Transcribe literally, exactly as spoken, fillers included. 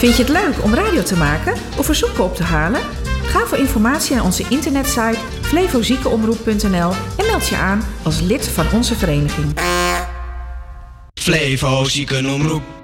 Vind je het leuk om radio te maken of verzoeken op te halen? Ga voor informatie naar onze internetsite flevo ziekenomroep punt n l en meld je aan als lid van onze vereniging. Flevo Ziekenomroep.